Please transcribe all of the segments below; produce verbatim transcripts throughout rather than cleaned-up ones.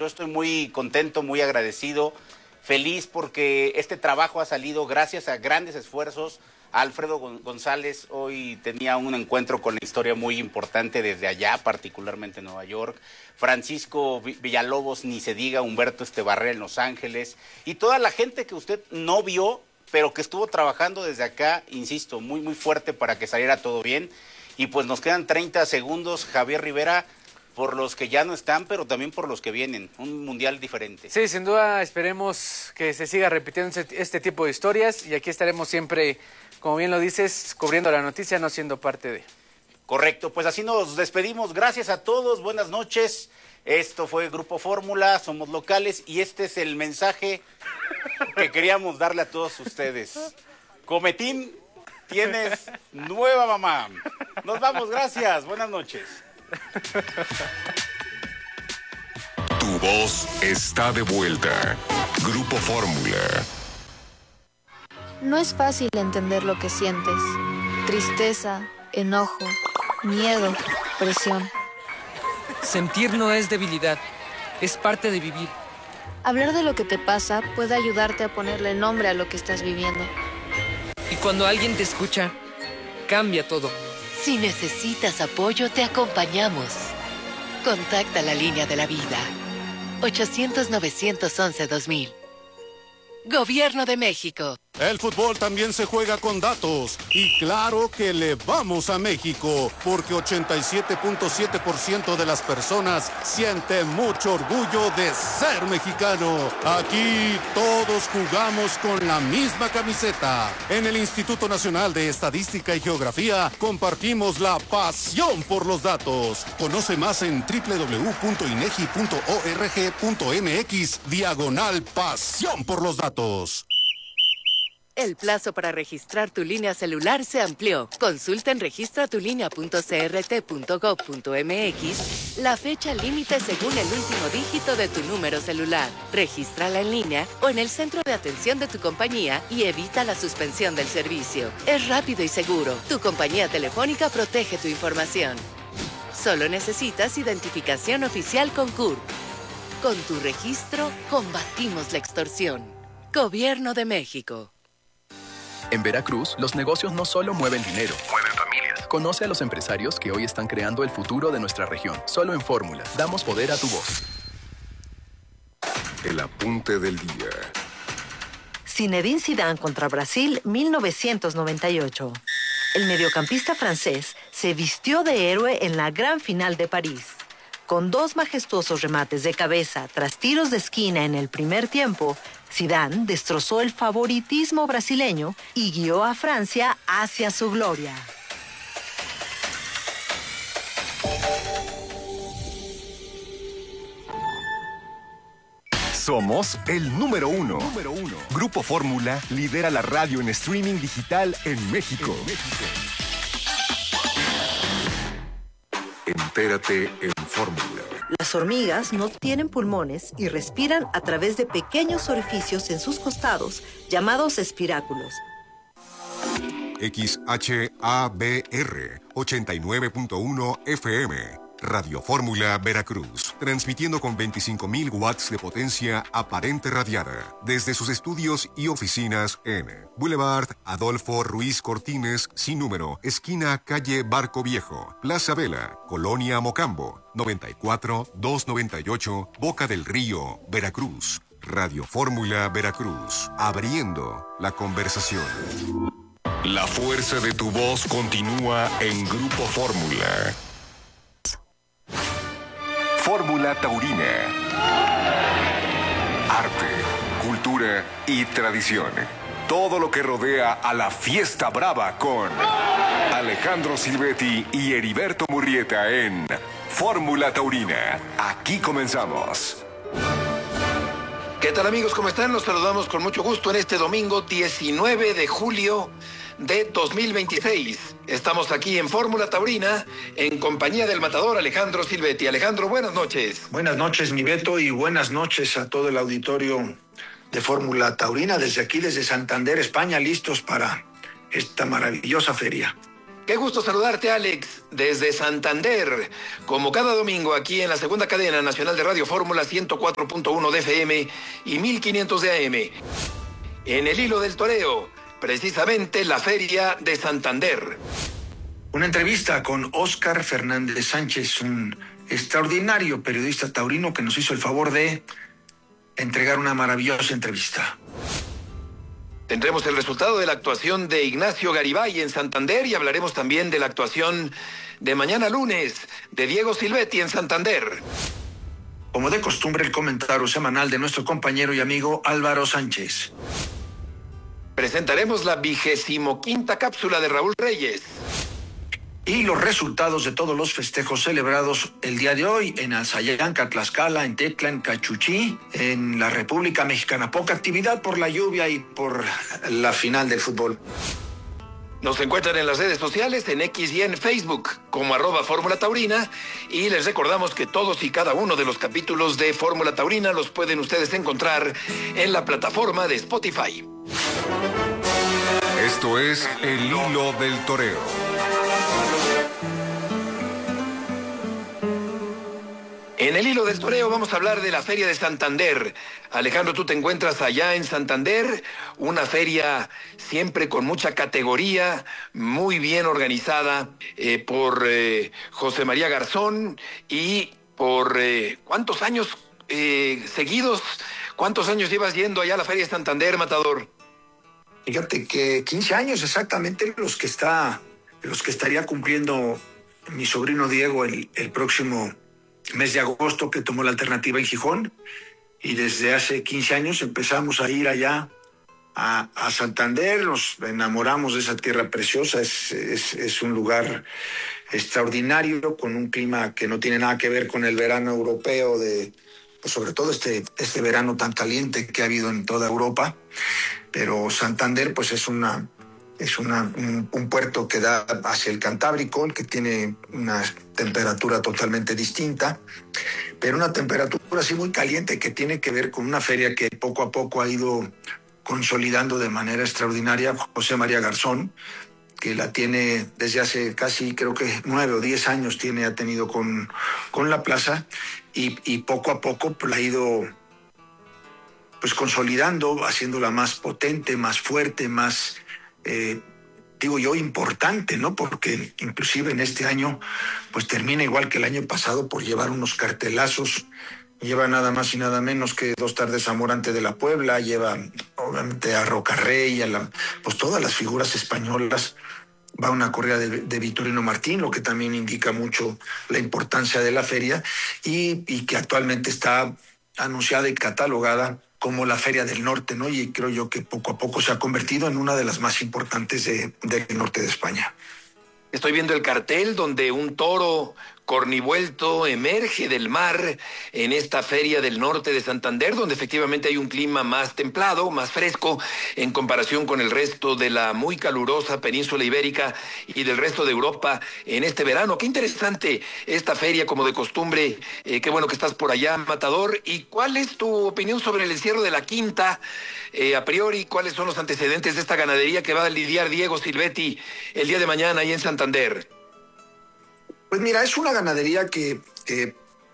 estoy muy contento, muy agradecido, feliz porque este trabajo ha salido gracias a grandes esfuerzos. Alfredo González hoy tenía un encuentro con la historia muy importante desde allá, particularmente en Nueva York. Francisco Villalobos, ni se diga, Humberto Estebarré en Los Ángeles. Y toda la gente que usted no vio, pero que estuvo trabajando desde acá, insisto, muy, muy fuerte para que saliera todo bien. Y pues nos quedan treinta segundos, Javier Rivera, por los que ya no están, pero también por los que vienen. Un mundial diferente. Sí, sin duda esperemos que se siga repitiendo este, este tipo de historias y aquí estaremos siempre, como bien lo dices, cubriendo la noticia, no siendo parte de... Correcto, pues así nos despedimos. Gracias a todos, buenas noches. Esto fue Grupo Fórmula, somos locales y este es el mensaje que queríamos darle a todos ustedes. Cometín, tienes nueva mamá. Nos vamos, gracias, buenas noches. Tu voz está de vuelta. Grupo Fórmula. No es fácil entender lo que sientes. Tristeza, enojo, miedo, presión. Sentir no es debilidad, es parte de vivir. Hablar de lo que te pasa puede ayudarte a ponerle nombre a lo que estás viviendo. Y cuando alguien te escucha, cambia todo. Si necesitas apoyo, te acompañamos. Contacta la línea de la vida. ochocientos, novecientos once, dos mil. Gobierno de México. El fútbol también se juega con datos y claro que le vamos a México porque ochenta y siete punto siete por ciento de las personas sienten mucho orgullo de ser mexicano. Aquí todos jugamos con la misma camiseta. En el Instituto Nacional de Estadística y Geografía compartimos la pasión por los datos. Conoce más en doble u doble u doble u punto inegi punto org punto mx diagonal pasión por los datos. El plazo para registrar tu línea celular se amplió. Consulta en registra tu línea punto c r t punto gob punto m x la fecha límite según el último dígito de tu número celular. Regístrala en línea o en el centro de atención de tu compañía y evita la suspensión del servicio. Es rápido y seguro. Tu compañía telefónica protege tu información. Solo necesitas identificación oficial con C U R P. Con tu registro, combatimos la extorsión. Gobierno de México. En Veracruz, los negocios no solo mueven dinero, mueven familias. Conoce a los empresarios que hoy están creando el futuro de nuestra región. Solo en Fórmula, damos poder a tu voz. El apunte del día. Zinedine Zidane contra Brasil, mil novecientos noventa y ocho. El mediocampista francés se vistió de héroe en la gran final de París. Con dos majestuosos remates de cabeza tras tiros de esquina en el primer tiempo, Zidane destrozó el favoritismo brasileño y guió a Francia hacia su gloria. Somos el número uno. Número uno. Grupo Fórmula lidera la radio en streaming digital en México. En México. Entérate en Fórmula. Las hormigas no tienen pulmones y respiran a través de pequeños orificios en sus costados, llamados espiráculos. X H A B R ochenta y nueve punto uno F M. Radio Fórmula Veracruz, transmitiendo con veinticinco mil watts de potencia aparente radiada, desde sus estudios y oficinas en Boulevard Adolfo Ruiz Cortines, sin número, esquina calle Barco Viejo, Plaza Vela, Colonia Mocambo, noventa y cuatro, doscientos noventa y ocho, Boca del Río, Veracruz. Radio Fórmula Veracruz, abriendo la conversación. La fuerza de tu voz continúa en Grupo Fórmula. Fórmula Taurina. Arte, cultura y tradición. Todo lo que rodea a la fiesta brava con Alejandro Silvetti y Heriberto Murrieta en Fórmula Taurina. Aquí comenzamos. ¿Qué tal, amigos? ¿Cómo están? Los saludamos con mucho gusto en este domingo diecinueve de julio de dos mil veintiséis. Estamos aquí en Fórmula Taurina en compañía del matador Alejandro Silvetti. Alejandro, buenas noches. Buenas noches, mi Beto, y buenas noches a todo el auditorio de Fórmula Taurina desde aquí, desde Santander, España, listos para esta maravillosa feria. Qué gusto saludarte, Alex, desde Santander, como cada domingo aquí en la segunda cadena nacional de Radio Fórmula ciento cuatro punto uno de F M y mil quinientos de A M. En el hilo del toreo, precisamente la Feria de Santander. Una entrevista con Óscar Fernández Sánchez, un extraordinario periodista taurino que nos hizo el favor de entregar una maravillosa entrevista. Tendremos el resultado de la actuación de Ignacio Garibay en Santander y hablaremos también de la actuación de mañana lunes de Diego Silvetti en Santander. Como de costumbre, el comentario semanal de nuestro compañero y amigo Álvaro Sánchez. Presentaremos la vigésimo quinta cápsula de Raúl Reyes. Y los resultados de todos los festejos celebrados el día de hoy en Alzayanca, Tlaxcala, en Tecla, en Cachuchí, en la República Mexicana. Poca actividad por la lluvia y por la final del fútbol. Nos encuentran en las redes sociales, en X y en Facebook, como arroba Fórmula Taurina, y les recordamos que todos y cada uno de los capítulos de Fórmula Taurina los pueden ustedes encontrar en la plataforma de Spotify. Esto es El Hilo del Toreo. En el hilo del toreo vamos a hablar de la Feria de Santander. Alejandro, tú te encuentras allá en Santander, una feria siempre con mucha categoría, muy bien organizada eh, por eh, José María Garzón y por eh, ¿cuántos años eh, seguidos? ¿Cuántos años llevas yendo allá a la Feria de Santander, Matador? Fíjate que quince años exactamente los que está, los que estaría cumpliendo mi sobrino Diego el, el próximo mes de agosto, que tomó la alternativa en Gijón, y desde hace quince años empezamos a ir allá a, a Santander, nos enamoramos de esa tierra preciosa, es, es, es un lugar extraordinario, con un clima que no tiene nada que ver con el verano europeo, de, pues sobre todo este, este verano tan caliente que ha habido en toda Europa, pero Santander pues es una... Es una, un, un puerto que da hacia el Cantábrico, el que tiene una temperatura totalmente distinta, pero una temperatura así muy caliente que tiene que ver con una feria que poco a poco ha ido consolidando de manera extraordinaria José María Garzón, que la tiene desde hace casi, creo que nueve o diez años tiene, ha tenido con, con la plaza, y, y poco a poco pues, la ha ido pues consolidando, haciéndola más potente, más fuerte, más... Eh, digo yo, importante, ¿no? Porque inclusive en este año, pues termina igual que el año pasado por llevar unos cartelazos. Lleva nada más y nada menos que Dos Tardes Amor Antes de la Puebla, lleva obviamente a Rocarrey, a la, pues todas las figuras españolas. Va una corrida de, de Victorino Martín, lo que también indica mucho la importancia de la feria, y, y que actualmente está anunciada y catalogada como la Feria del Norte, ¿no? Y creo yo que poco a poco se ha convertido en una de las más importantes de, del norte de España. Estoy viendo el cartel donde un toro cornivuelto emerge del mar en esta Feria del Norte de Santander, donde efectivamente hay un clima más templado, más fresco, en comparación con el resto de la muy calurosa península ibérica y del resto de Europa en este verano. Qué interesante esta feria, como de costumbre. Eh, qué bueno que estás por allá, Matador. ¿Y cuál es tu opinión sobre el encierro de la quinta? Eh, a priori, ¿cuáles son los antecedentes de esta ganadería que va a lidiar Diego Silvetti el día de mañana ahí en Santander? Pues mira, es una ganadería que, que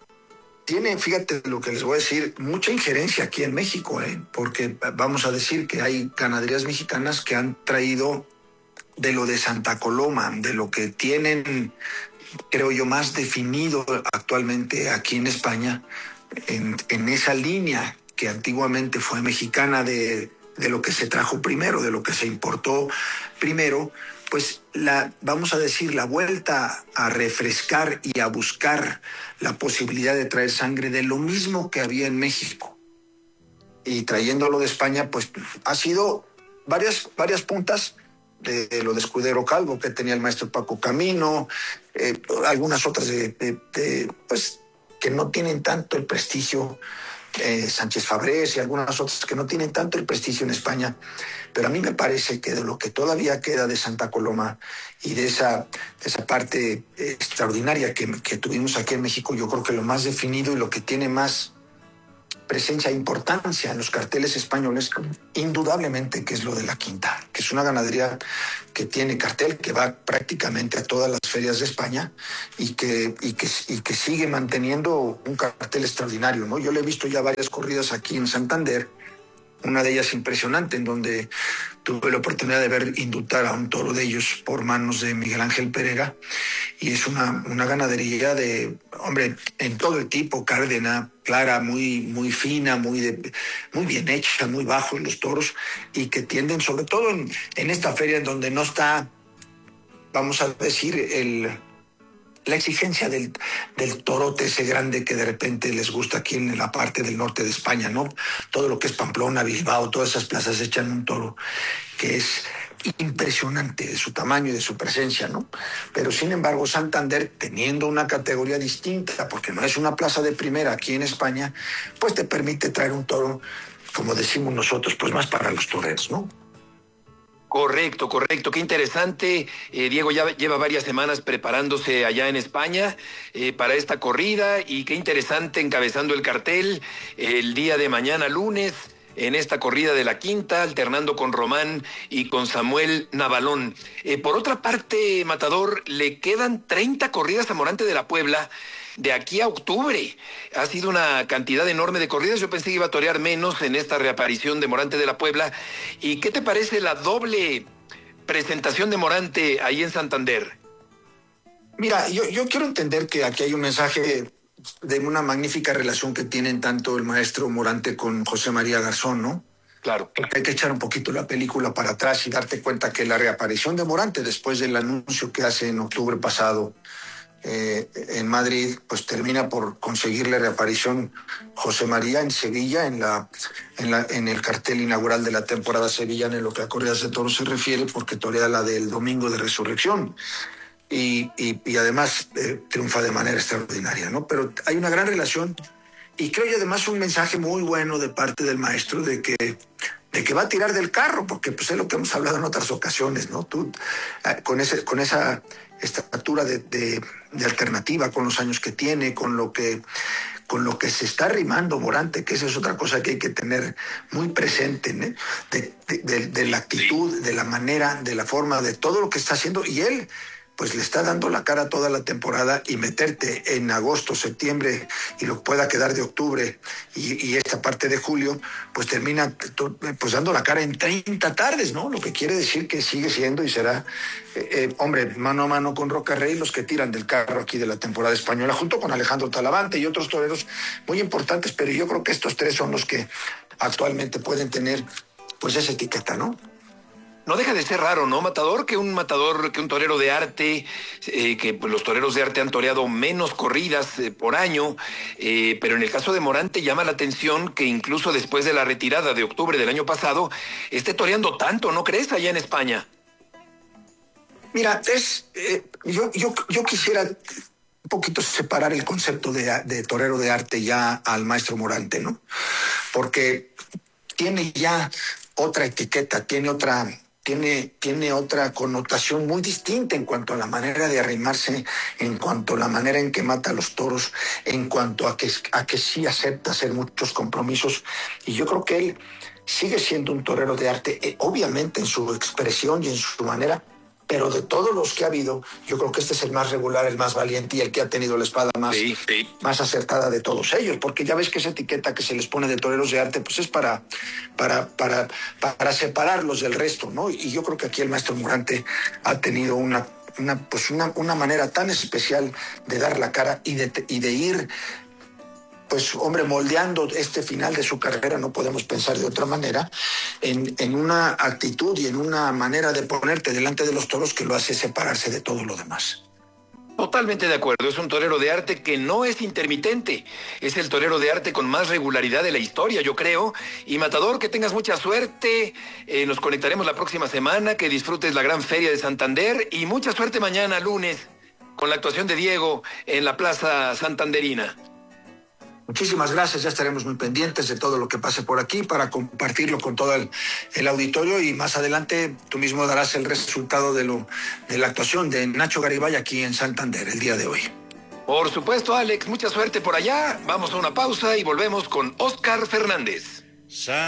tiene, fíjate lo que les voy a decir, mucha injerencia aquí en México, ¿eh? Porque vamos a decir que hay ganaderías mexicanas que han traído de lo de Santa Coloma, de lo que tienen, creo yo, más definido actualmente aquí en España, en, en esa línea que antiguamente fue mexicana de, de lo que se trajo primero, de lo que se importó primero. Pues la, vamos a decir, la vuelta a refrescar y a buscar la posibilidad de traer sangre de lo mismo que había en México. Y trayéndolo de España, pues ha sido varias, varias puntas de, de lo de Escudero Calvo que tenía el maestro Paco Camino, eh, algunas otras de, de, de, pues, que no tienen tanto el prestigio, eh, Sánchez Fabrés y algunas otras que no tienen tanto el prestigio en España. Pero a mí me parece que de lo que todavía queda de Santa Coloma y de esa, de esa parte extraordinaria que, que tuvimos aquí en México, yo creo que lo más definido y lo que tiene más presencia e importancia en los carteles españoles, indudablemente que es lo de la Quinta, que es una ganadería que tiene cartel, que va prácticamente a todas las ferias de España y que, y que, y que sigue manteniendo un cartel extraordinario, ¿no? Yo le he visto ya varias corridas aquí en Santander, una de ellas impresionante, en donde tuve la oportunidad de ver indultar a un toro de ellos por manos de Miguel Ángel Pereira, y es una, una ganadería de, hombre, en todo el tipo, cárdena, clara, muy, muy fina, muy, de, muy bien hecha, muy bajos los toros, y que tienden, sobre todo en, en esta feria en donde no está, vamos a decir, el... la exigencia del, del torote ese grande que de repente les gusta aquí en la parte del norte de España, ¿no? Todo lo que es Pamplona, Bilbao, todas esas plazas echan un toro que es impresionante de su tamaño y de su presencia, ¿no? Pero sin embargo Santander, teniendo una categoría distinta, porque no es una plaza de primera aquí en España, pues te permite traer un toro, como decimos nosotros, pues más para los toreros, ¿no? Correcto, correcto. Qué interesante. Eh, Diego ya lleva varias semanas preparándose allá en España eh, para esta corrida, y qué interesante encabezando el cartel el día de mañana lunes en esta corrida de la Quinta, alternando con Román y con Samuel Navalón. Eh, por otra parte, Matador, le quedan treinta corridas a Morante de la Puebla de aquí a octubre. Ha sido una cantidad enorme de corridas. Yo pensé que iba a torear menos en esta reaparición de Morante de la Puebla. ¿Y qué te parece la doble presentación de Morante ahí en Santander? Mira, yo, yo quiero entender que aquí hay un mensaje de una magnífica relación que tienen tanto el maestro Morante con José María Garzón, ¿no? Claro. Porque hay que echar un poquito la película para atrás y darte cuenta que la reaparición de Morante, después del anuncio que hace en octubre pasado eh, en Madrid, pues termina por conseguir la reaparición José María en Sevilla, en, la, en, la, en el cartel inaugural de la temporada sevillana, en lo que a corridas de toros se refiere, porque torea la del Domingo de Resurrección. Y, y, y además eh, triunfa de manera extraordinaria, ¿no? Pero hay una gran relación, y creo yo además un mensaje muy bueno de parte del maestro de que, de que va a tirar del carro, porque pues es lo que hemos hablado en otras ocasiones, ¿no? Tú, eh, con, ese, con esa estatura de, de, de alternativa, con los años que tiene, con lo que, con lo que se está arrimando Morante, que esa es otra cosa que hay que tener muy presente, ¿no? de, de, de, de la actitud, de la manera, de la forma, de todo lo que está haciendo, y él pues le está dando la cara toda la temporada, y meterte en agosto, septiembre y lo pueda quedar de octubre y, y esta parte de julio, pues termina pues dando la cara en treinta tardes, ¿no? Lo que quiere decir que sigue siendo y será, eh, eh, hombre, mano a mano con Roca Rey, los que tiran del carro aquí de la temporada española, junto con Alejandro Talavante y otros toreros muy importantes, pero yo creo que estos tres son los que actualmente pueden tener pues esa etiqueta, ¿no? No deja de ser raro, ¿no, Matador? Que un matador, que un torero de arte, eh, que pues, los toreros de arte han toreado menos corridas eh, por año, eh, pero en el caso de Morante llama la atención que incluso después de la retirada de octubre del año pasado, esté toreando tanto, ¿no crees, allá en España? Mira, es, eh, yo, yo, yo quisiera un poquito separar el concepto de, de torero de arte ya al maestro Morante, ¿no? Porque tiene ya otra etiqueta, tiene otra... Tiene, tiene otra connotación muy distinta en cuanto a la manera de arrimarse, en cuanto a la manera en que mata a los toros, en cuanto a que, a que sí acepta hacer muchos compromisos. Y yo creo que él sigue siendo un torero de arte, eh, obviamente en su expresión y en su manera, pero de todos los que ha habido, yo creo que este es el más regular, el más valiente y el que ha tenido la espada más, sí, sí. más acertada de todos ellos, porque ya ves que esa etiqueta que se les pone de toreros de arte, pues es para, para, para, para separarlos del resto, ¿no? Y yo creo que aquí el maestro Morante ha tenido una, una, pues una, una manera tan especial de dar la cara y de, y de ir... pues hombre, moldeando este final de su carrera, no podemos pensar de otra manera, en, en una actitud y en una manera de ponerte delante de los toros que lo hace separarse de todo lo demás. Totalmente de acuerdo, es un torero de arte que no es intermitente, es el torero de arte con más regularidad de la historia, yo creo. Y Matador, que tengas mucha suerte, eh, nos conectaremos la próxima semana, que disfrutes la gran feria de Santander y mucha suerte mañana, lunes, con la actuación de Diego en la Plaza Santanderina. Muchísimas gracias, ya estaremos muy pendientes de todo lo que pase por aquí para compartirlo con todo el, el auditorio, y más adelante tú mismo darás el resultado de, lo, de la actuación de Nacho Garibay aquí en Santander el día de hoy. Por supuesto, Alex, mucha suerte por allá. Vamos a una pausa y volvemos con Oscar Fernández.